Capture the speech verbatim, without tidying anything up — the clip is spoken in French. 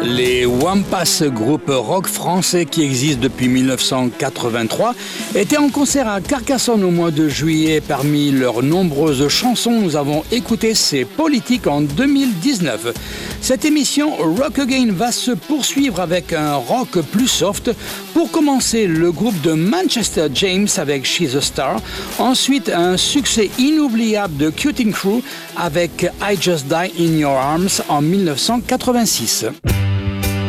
Les Wampas, groupe rock français qui existe depuis mille neuf cent quatre-vingt-trois, étaient en concert à Carcassonne au mois de juillet. Parmi leurs nombreuses chansons, nous avons écouté C'est politique en deux mille dix-neuf. Cette émission Rock Again va se poursuivre avec un rock plus soft. Pour commencer, le groupe de Manchester James avec She's a Star. Ensuite, un succès inoubliable de Cutting Crew avec I Just Die in Your Arms en mille neuf cent quatre-vingt-six.